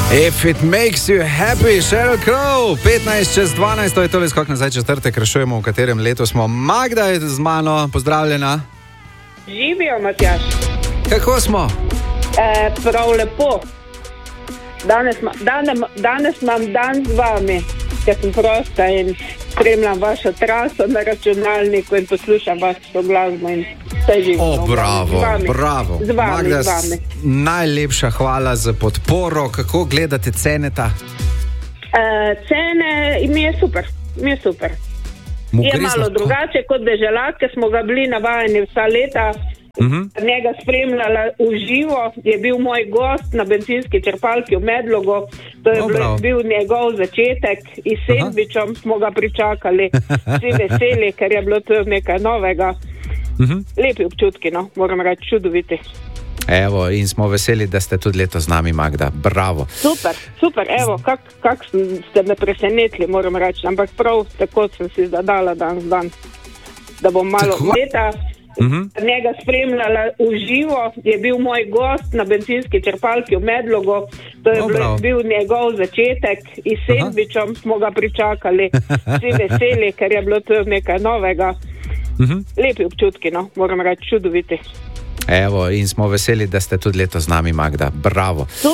If it makes you happy, Sheryl Crow, 11:12, to je tole skok nazaj četrtek, rešujemo, v katerem letu smo. Magda je z mano, pozdravljena. Živijo, Matjaž. Kako smo? Prav lepo. Danes imam dan z vami, ker sem prosta in spremljam vašo traso na računalniku in poslušam vašo glasbo in vse živim. Bravo. Magda, z vami. Najlepša hvala za podporo. Kako gledate ceneta? Cene mi je super. Je malo drugače kot Deželat, ker smo ga bili navajeni vsa leta. Njega spremljala v živo, je bil moj gost na bencinski črpalki v Medlogu. To je bil njegov začetek in s sendvičem smo ga pričakali. Vsi veseli, ker je bilo to nekaj novega. Lepi občutki, no, moram reči, čudoviti. Evo, in smo veseli, da ste tudi leto z nami, Magda. Bravo. Super, evo, kak ste me presenetili, moram reči, ampak prav tako sem si zadala dan, da bom malo leta. Njega spremljala v živo, je bil moj gost na bencinski črpalki v Medlogu. To je bil njegov začetek in s sendvičem smo ga pričakali. Vsi veseli, ker je bilo to nekaj novega. Lepi občutki, no, moram reči, čudoviti. Evo, in smo veseli, da ste tudi leto z nami, Magda. Bravo.